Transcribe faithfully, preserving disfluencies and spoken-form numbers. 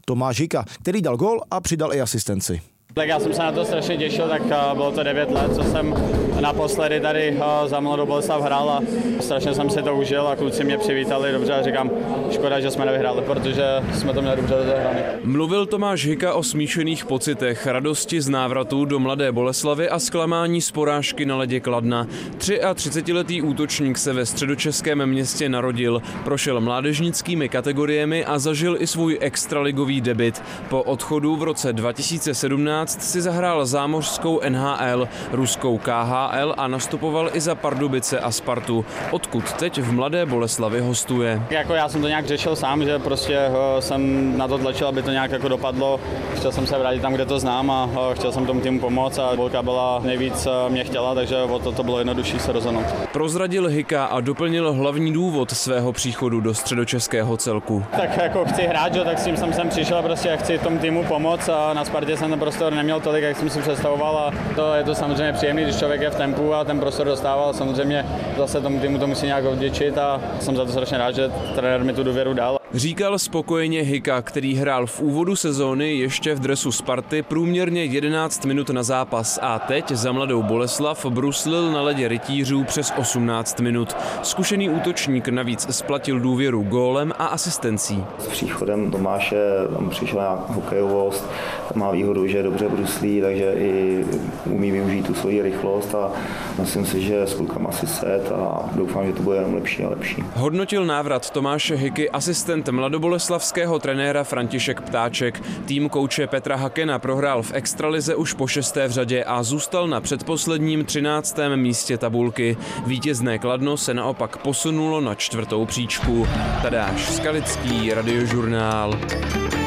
Tomáš Hika, který dal gól a přidal i asistenci. Tak já jsem se na to strašně těšil, tak bylo to devět let, co jsem naposledy tady za Mladou Boleslav hrál a strašně jsem si to užil a kluci mě přivítali dobře a říkám, škoda, že jsme nevyhráli, protože jsme to měli dobře rozehrané. Mluvil Tomáš Hika o smíšených pocitech, radosti z návratu do Mladé Boleslavi a zklamání z porážky na ledě Kladna. třiatřicetiletý útočník se ve středočeském městě narodil, prošel mládežnickými kategoriemi a zažil i svůj extraligový debut. Po odchodu v roce dva tisíce sedmnáct si zahrál zámořskou N H L, ruskou K H L a nastupoval i za Pardubice a Spartu, odkud teď v Mladé Boleslavi hostuje. Jako já jsem to nějak řešil sám, že prostě jsem na to tlačil, aby to nějak jako dopadlo. Chtěl jsem se vrátit tam, kde to znám a chtěl jsem tomu týmu pomoct a Bolka byla nejvíc mě chtěla, takže o to, to bylo jednodušší se rozhodnout. Prozradil Hika a doplnil hlavní důvod svého příchodu do středočeského celku. Tak jako chci hrát, že, tak s tím jsem sem přišel, prostě chci tomu týmu pomoct a na Spartě jsem ten prostor neměl tolik, jak jsem si představoval a to je to samozřejmě příjemné, když člověk je v tempu a ten prostor dostával. Samozřejmě zase tomu týmu to musí nějak odděčit a jsem za to strašně rád, že trenér mi tu důvěru dal. Říkal spokojeně Hika, který hrál v úvodu sezóny ještě v dresu Sparty průměrně jedenáct minut na zápas a teď za Mladou Boleslav bruslil na ledě rytířů přes osmnáct minut. Zkušený útočník navíc splatil důvěru gólem a asistencí. S příchodem Tomáše tam přišla nějaká hokejovost, má výhodu, že dobře bruslí, takže i umí využít tu svoji rychlost a myslím si, že s klukama asi set a doufám, že to bude jenom lepší a lepší. Hodnotil návrat Tomáše Hiky asistent mladoboleslavského trenéra František Ptáček. Tým kouče Petra Hakena prohrál v extralize už po šesté v řadě a zůstal na předposledním třináctém místě tabulky. Vítězné Kladno se naopak posunulo na čtvrtou příčku. Tadáš Skalický, Radiožurnál.